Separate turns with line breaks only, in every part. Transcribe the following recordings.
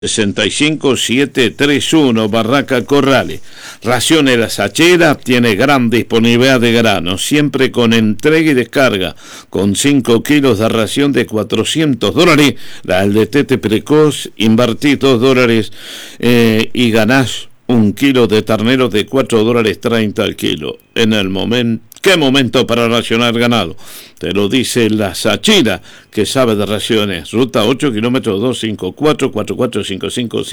65731 Barraca Corrales. Raciones La Sachera tiene gran disponibilidad de granos, siempre con entrega y descarga, con 5 kilos de ración de $400, la del Tete Precoz, invertís $2 y ganás 1 kilo de ternero de $4.30 al kilo. En el momento, ¿qué momento para racionar ganado? Te lo dice La Sachera, que sabe de raciones. Ruta 8, kilómetros 254, 4455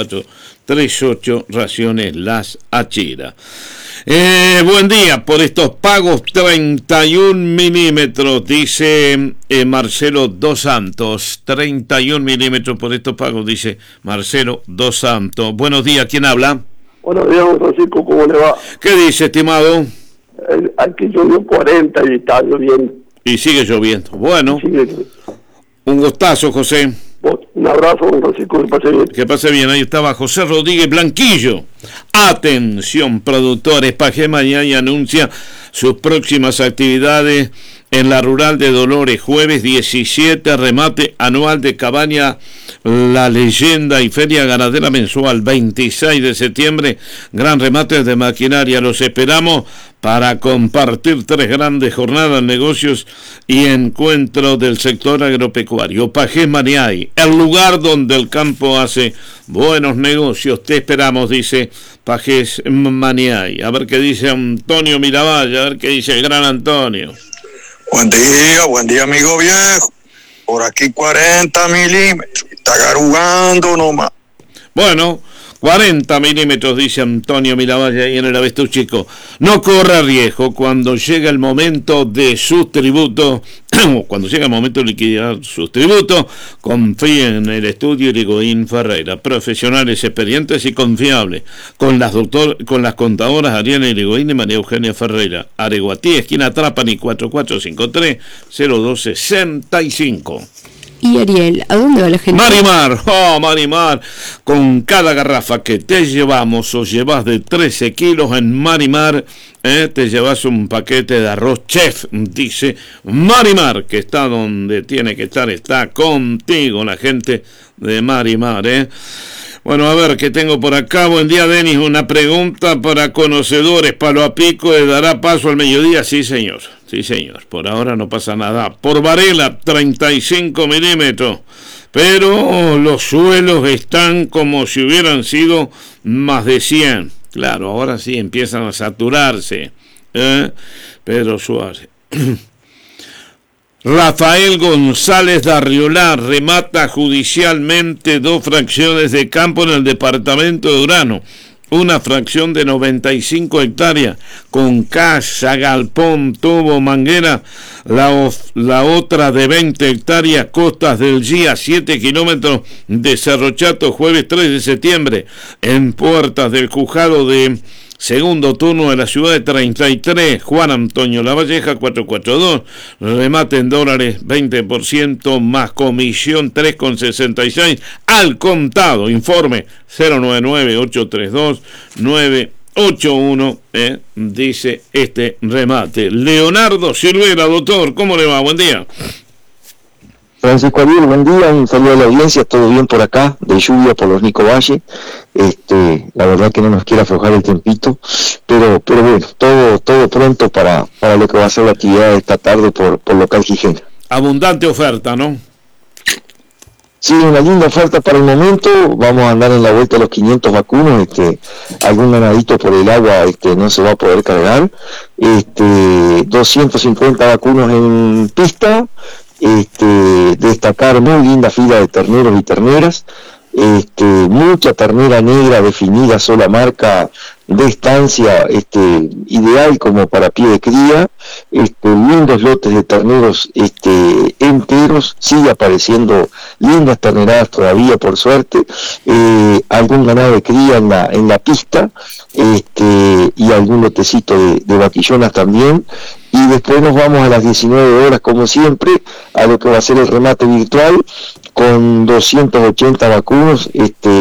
7438, raciones La Sachera. Buen día, por estos pagos 31 milímetros, dice Marcelo Dos Santos. 31 milímetros por estos pagos, dice Marcelo Dos Santos. Buenos días, ¿quién habla?
Buenos días, Francisco, ¿cómo le va?
¿Qué dice, estimado?
Aquí llovió 40 y está lloviendo.
Y sigue lloviendo. Bueno,
Sigue.
un gustazo, José.
Un abrazo, Francisco, que pase bien.
Que pase bien. Ahí estaba José Rodríguez Blanquillo. Atención, productores. Pajé y anuncia sus próximas actividades en la Rural de Dolores. Jueves 17, remate anual de Cabaña La Leyenda y Feria Ganadera Mensual. 26 de septiembre, gran remate de maquinaria. Los esperamos para compartir 3 grandes jornadas, negocios y encuentro del sector agropecuario. Pajés Maniay, el lugar donde el campo hace buenos negocios. Te esperamos, dice Pajés Maniay. A ver qué dice Antonio Miravalle, a ver qué dice el gran Antonio.
Buen día, amigo viejo. Por aquí 40 milímetros. Está garugando nomás.
Bueno, 40 milímetros, dice Antonio Miravalle ahí en el Avestruz Chico. No corra riesgo cuando llega el momento de sus tributos, cuando llega el momento de liquidar sus tributos, confíe en el estudio Irigoyen Ferreira. Profesionales experientes y confiables. Con las contadoras Ariana Irigoyen y María Eugenia Ferreira. Areguatí, esquina Trapani, 4453-0265.
Y Ariel, ¿a dónde va la gente?
Marimar, con cada garrafa que te llevamos o llevas de 13 kilos en Marimar, te llevas un paquete de arroz chef, dice Marimar, que está donde tiene que estar, está contigo la gente de Marimar, Bueno, a ver, ¿qué tengo por acá? Buen día, Denis, una pregunta para conocedores. Palo a pico dará paso al mediodía. Sí, señor, por ahora no pasa nada. Por Varela, 35 milímetros, pero los suelos están como si hubieran sido más de 100. Claro, ahora sí empiezan a saturarse, Pedro Suárez. Rafael González de Arriolá remata judicialmente 2 fracciones de campo en el departamento de Urano. Una fracción de 95 hectáreas con casa, galpón, tubo, manguera. La otra de 20 hectáreas, Costas del Gía, 7 kilómetros de Cerro Chato, jueves 3 de septiembre, en puertas del juzgado de segundo turno de la ciudad de 33, Juan Antonio Lavalleja, 442, remate en dólares, 20% más comisión, 3,66 al contado. Informe 099-832-981, dice este remate. Leonardo Silvera, doctor, ¿cómo le va? Buen día.
Francisco Ariel, buen día, un saludo a la audiencia, todo bien por acá, de lluvia por los Nico Valle, la verdad que no nos quiere aflojar el tiempito, pero bueno, todo pronto para lo que va a ser la actividad de esta tarde por local Gijena.
Abundante oferta, ¿no?
Sí, una linda oferta para el momento, vamos a andar en la vuelta a los 500 vacunos, algún ganadito por el agua no se va a poder cargar, 250 vacunos en pista, destacar muy linda fila de terneros y terneras, mucha ternera negra definida, sola marca de estancia, ideal como para pie de cría, lindos lotes de terneros enteros, sigue apareciendo lindas terneradas todavía por suerte, algún ganado de cría en la pista, y algún lotecito de vaquillonas también. Y después nos vamos a las 19 horas, como siempre, a lo que va a ser el remate virtual, con 280 vacunos,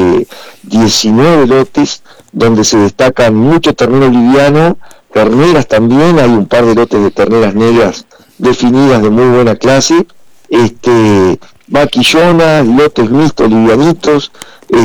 19 lotes, donde se destacan mucho ternero liviano, terneras también, hay un par de lotes de terneras negras definidas de muy buena clase, vaquillonas, lotes mixtos, livianitos,